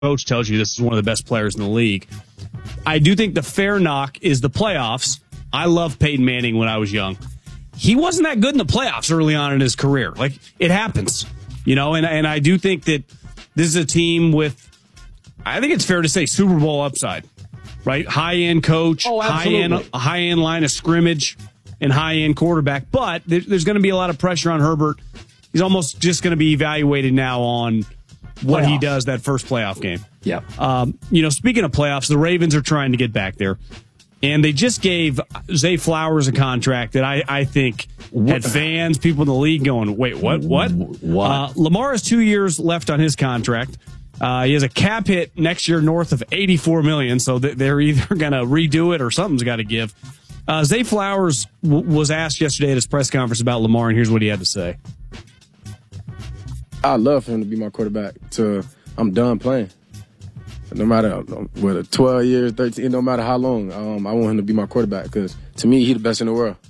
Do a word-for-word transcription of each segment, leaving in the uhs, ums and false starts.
coach tells you this is one of the best players in the league. I do think the fair knock is the playoffs. I loved Peyton Manning when I was young. He wasn't that good in the playoffs early on in his career. Like, it happens, you know, and, and I do think that this is a team with, I think it's fair to say, Super Bowl upside, right? High-end coach, oh, high-end, high-end line of scrimmage, and high-end quarterback. But there, there's going to be a lot of pressure on Herbert. He's almost just going to be evaluated now on what playoffs. He does that first playoff game. Yeah. Um, you know, speaking of playoffs, the Ravens are trying to get back there. And they just gave Zay Flowers a contract that I, I think had fans, people in the league going, wait, what, what? What? Uh, Lamar has two years left on his contract. Uh, he has a cap hit next year north of eighty-four million dollars, so they're either going to redo it or something's got to give. Uh, Zay Flowers w- was asked yesterday at his press conference about Lamar, and here's what he had to say. I'd love for him to be my quarterback till I'm done playing. No matter whether twelve years, thirteen, no matter how long, um, I want him to be my quarterback because, to me, he's the best in the world.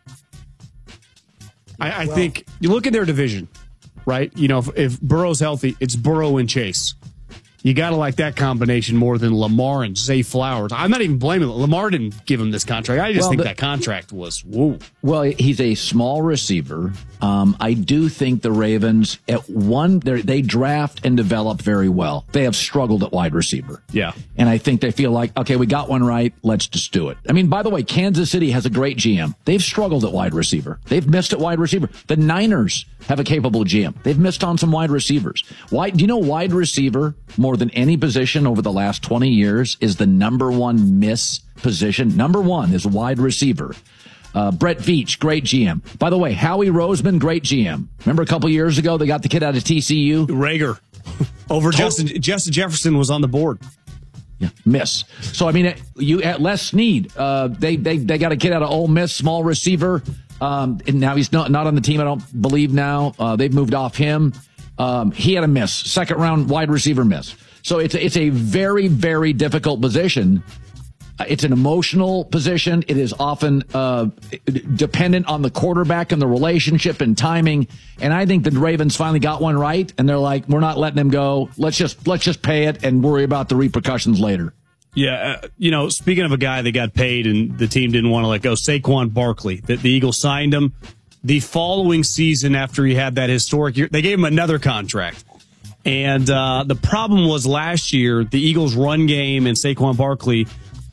I, I well, think you look at their division, right? You know, if, if Burrow's healthy, it's Burrow and Chase. You got to like that combination more than Lamar and Zay Flowers. I'm not even blaming it. Lamar didn't give him this contract. I just well, think the, that contract was whoa. Well, he's a small receiver. Um, I do think the Ravens at one they draft and develop very well. They have struggled at wide receiver. Yeah, and I think they feel like, okay, we got one right. Let's just do it. I mean, by the way, Kansas City has a great G M. They've struggled at wide receiver. They've missed at wide receiver. The Niners have a capable G M. They've missed on some wide receivers. Why? Do you know wide receiver more than any position over the last twenty years is the number one miss position? Number one is wide receiver. Uh, Brett Veach, great G M. By the way, Howie Roseman, great G M. Remember a couple years ago, they got the kid out of T C U? Rager. Over Justin, Justin Jefferson was on the board. Yeah, miss. So, I mean, you at Les Snead, uh, they, they, they got a kid out of Ole Miss, small receiver. Um, and now he's not, not on the team, I don't believe now. Uh, they've moved off him. Um, he had a miss, second round wide receiver miss. So it's a, it's a very, very difficult position. It's an emotional position. It is often uh, dependent on the quarterback and the relationship and timing. And I think the Ravens finally got one right, and they're like, we're not letting him go. Let's just let's just pay it and worry about the repercussions later. Yeah, uh, you know, speaking of a guy that got paid and the team didn't want to let go, Saquon Barkley. The, the Eagles signed him the following season after he had that historic year. They gave him another contract. And uh, the problem was last year, the Eagles' run game and Saquon Barkley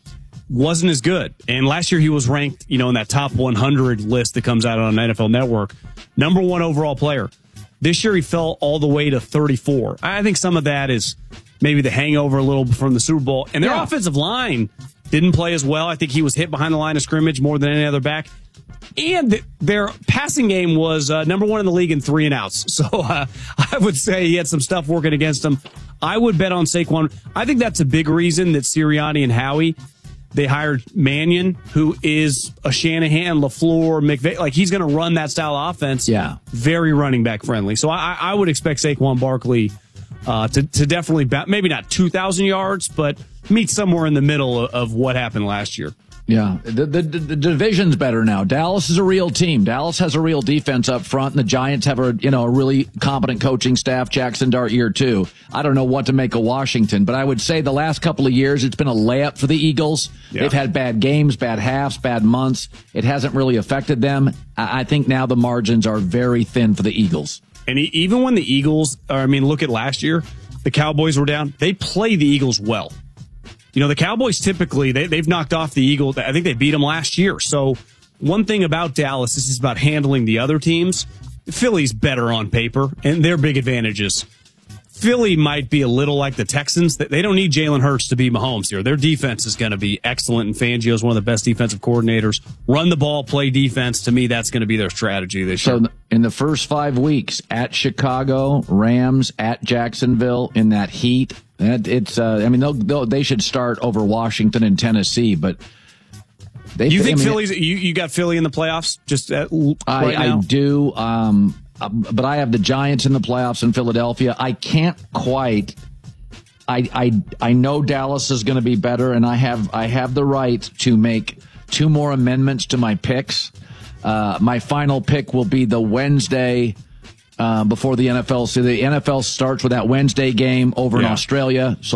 wasn't as good. And last year he was ranked, you know, in that top one hundred list that comes out on N F L Network, number one overall player. This year he fell all the way to thirty-four. I think some of that is maybe the hangover a little from the Super Bowl. And their yeah. offensive line didn't play as well. I think he was hit behind the line of scrimmage more than any other back. And their passing game was uh, number one in the league in three and outs. So uh, I would say he had some stuff working against him. I would bet on Saquon. I think that's a big reason that Sirianni and Howie, they hired Mannion, who is a Shanahan, LaFleur, McVay. Like, he's going to run that style of offense. Yeah. Very running back friendly. So I, I would expect Saquon Barkley uh, to, to definitely, bat, maybe not two thousand yards, but meet somewhere in the middle of, of what happened last year. Yeah, the, the, the division's better now. Dallas is a real team. Dallas has a real defense up front, and the Giants have a you know a really competent coaching staff. Jackson Dart year two. I don't know what to make of Washington, but I would say the last couple of years it's been a layup for the Eagles. Yeah. They've had bad games, bad halves, bad months. It hasn't really affected them. I, I think now the margins are very thin for the Eagles. And even when the Eagles, or I mean, look at last year, the Cowboys were down. They play the Eagles well. You know, the Cowboys typically, they, they've knocked off the Eagles. I think they beat them last year. So one thing about Dallas is it's about handling the other teams. Philly's better on paper, and their big advantages. Philly might be a little like the Texans. They don't need Jalen Hurts to be Mahomes here. Their defense is going to be excellent, and Fangio is one of the best defensive coordinators. Run the ball, play defense. To me, that's going to be their strategy this year. So in the first five weeks, at Chicago, Rams, at Jacksonville, in that heat, it's. Uh, I mean, they'll, they'll, they should start over Washington and Tennessee, but they. You think I mean, Philly's? You, you got Philly in the playoffs? Just at, right I, now? I do. Um, but I have the Giants in the playoffs in Philadelphia. I can't quite. I I I know Dallas is going to be better, and I have I have the right to make two more amendments to my picks. Uh, my final pick will be the Wednesday uh, before the N F L. So the N F L starts with that Wednesday game over in Yeah. Australia. So